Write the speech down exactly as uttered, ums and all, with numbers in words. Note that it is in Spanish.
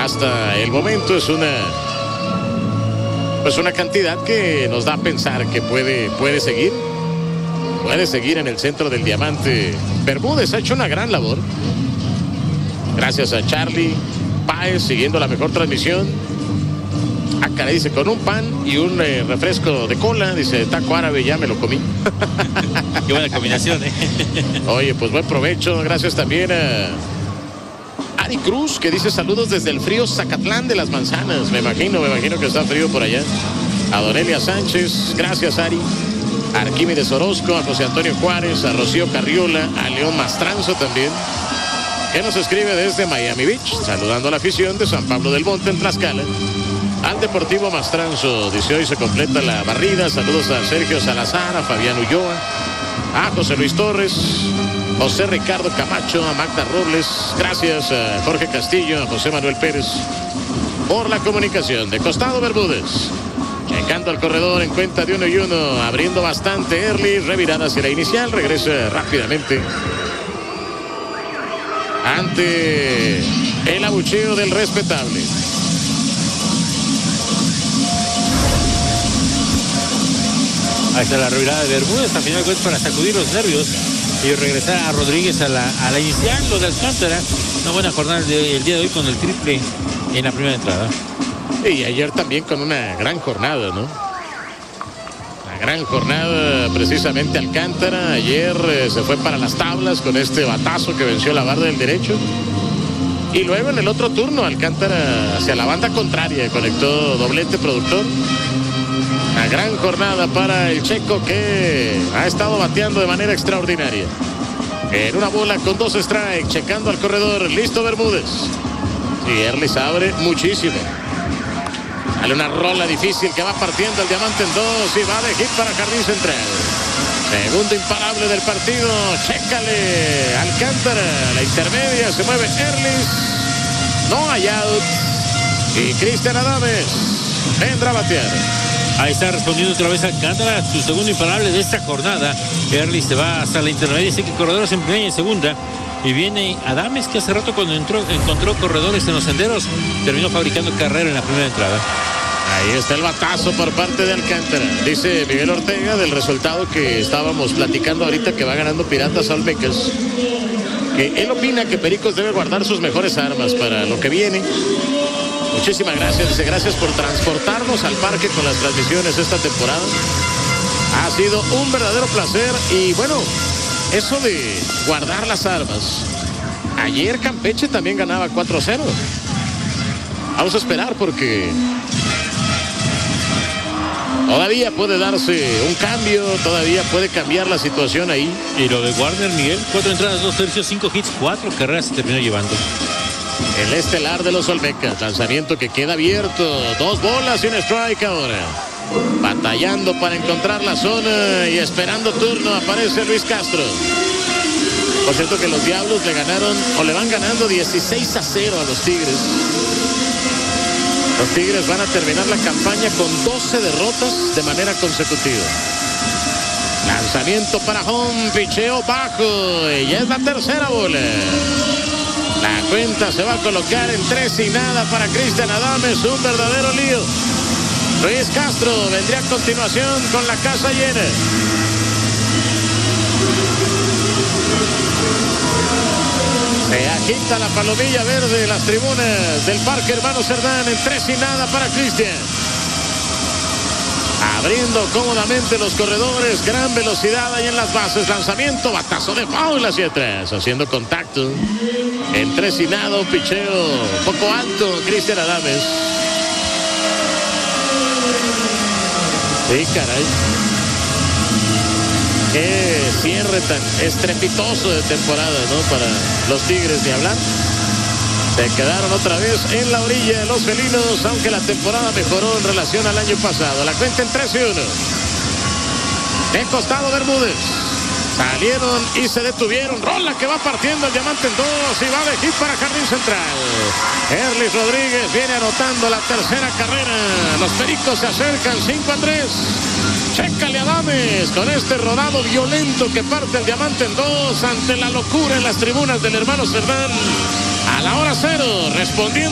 hasta el momento es una pues una cantidad que nos da a pensar que puede, puede seguir. Puede seguir en el centro del diamante. Bermúdez ha hecho una gran labor. Gracias a Charlie Páez, siguiendo la mejor transmisión. Acá dice, con un pan y un eh, refresco de cola, dice, taco árabe, ya me lo comí. Qué buena combinación, ¿eh? Oye, pues buen provecho. Gracias también a Ari Cruz, que dice saludos desde el frío Zacatlán de las Manzanas. Me imagino, me imagino que está frío por allá. A Donelia Sánchez, gracias Ari. A Arquímedes Orozco, a José Antonio Juárez, a Rocío Carriola, a León Mastranzo también, que nos escribe desde Miami Beach, saludando a la afición de San Pablo del Monte en Tlaxcala. Al Deportivo Mastranzo, dice hoy se completa la barrida. Saludos a Sergio Salazar, a Fabián Ulloa, a José Luis Torres, José Ricardo Camacho, a Magda Robles. Gracias a Jorge Castillo, a José Manuel Pérez por la comunicación. De costado Bermúdez, checando al corredor en cuenta de uno y uno, abriendo bastante early, revirada hacia la inicial, regresa rápidamente ante el abucheo del respetable. Ahí está la revirada de Bermúdez, al final de cuentas para sacudir los nervios y regresar a Rodríguez a la, a la inicial. Lo de Alcántara, una buena jornada el, de, el día de hoy con el triple en la primera entrada. Y ayer también con una gran jornada, ¿no? Una gran jornada precisamente Alcántara. Ayer eh, se fue para las tablas con este batazo que venció la barra del derecho. Y luego en el otro turno Alcántara hacia la banda contraria conectó doblete productor. Una gran jornada para el checo, que ha estado bateando de manera extraordinaria. En una bola con dos strikes, checando al corredor, listo Bermúdez. Y Erlis abre muchísimo. Sale una rola difícil que va partiendo el diamante en dos y va de hit para Jardín Central. Segundo imparable del partido. Chécale Alcántara. La intermedia, se mueve Erlis. No hay out. Y Cristian Adames vendrá a batear. Ahí está respondiendo otra vez Alcántara, su segundo imparable de esta jornada. Erlis se va hasta la intermedia, así que corredores en primera y en segunda. Y viene Adames, que hace rato cuando entró, encontró corredores en los senderos, terminó fabricando carrera en la primera entrada. Ahí está el batazo por parte de Alcántara. Dice Miguel Ortega del resultado que estábamos platicando ahorita, que va ganando Piratas Olmecas, que él opina que Pericos debe guardar sus mejores armas para lo que viene. Muchísimas gracias, dice, gracias por transportarnos al parque con las transmisiones esta temporada. Ha sido un verdadero placer. Y bueno, eso de guardar las armas, ayer Campeche también ganaba cuatro cero. Vamos a esperar porque todavía puede darse un cambio, todavía puede cambiar la situación ahí. Y lo de Warner, Miguel, cuatro entradas, dos tercios, cinco hits, cuatro carreras se terminó llevando. El estelar de los Olmecas, lanzamiento que queda abierto, dos bolas y un strike ahora. Batallando para encontrar la zona y esperando turno, aparece Luis Castro. Por cierto que los Diablos le ganaron, o le van ganando dieciséis a cero a los Tigres. Los Tigres van a terminar la campaña con doce derrotas de manera consecutiva. Lanzamiento para home, picheo bajo, y ya es la tercera bola. La cuenta se va a colocar en tres y nada para Cristian Adames, un verdadero lío. Luis Castro vendría a continuación con la casa llena. Se agita la palomilla verde de las tribunas del Parque Hermano Cerdán en tres y nada para Cristian. Abriendo cómodamente los corredores, gran velocidad ahí en las bases, lanzamiento, batazo de foul hacia atrás, haciendo contacto. En tres y nada, un picheo un poco alto, Cristian Adames. Sí, caray. Qué cierre tan estrepitoso de temporada, ¿no? Para los Tigres, de hablar. Se quedaron otra vez en la orilla los felinos, aunque la temporada mejoró en relación al año pasado. La cuenta en tres y uno. De costado Bermúdez. Salieron y se detuvieron. Rola que va partiendo el diamante en dos y va de hit para Jardín Central. Erlis Rodríguez viene anotando la tercera carrera. Los Pericos se acercan cinco a tres. Chécale a Adames con este rodado violento que parte el diamante en dos ante la locura en las tribunas del Hermano Cerdán. A la hora cero, respondiendo.